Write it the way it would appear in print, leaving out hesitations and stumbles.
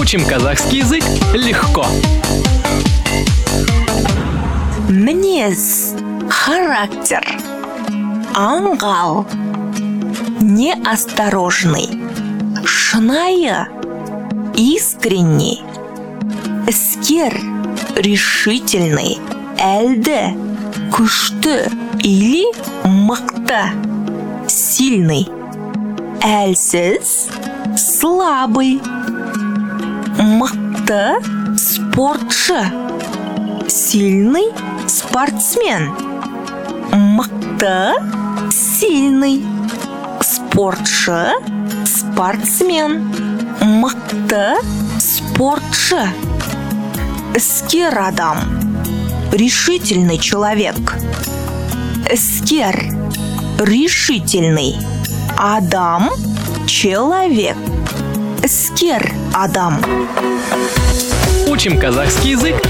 Учим казахский язык легко. Мінез, характер, аңғал, неосторожный, шынайы, искренний, іскер, решительный, әлді, күшті или мықты, сильный, әлсіз, слабый, мықты, спортшы, сильный, спортсмен, мықты, сильный, спортшы, спортсмен, мықты, спортшы, іскер адам, решительный человек, іскер, решительный, адам, человек, іскер адам. Учим казахский язык